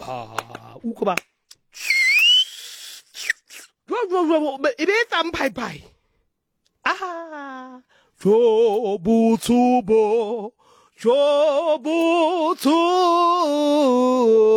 utlwe ba e be e tsang paipai jo botsho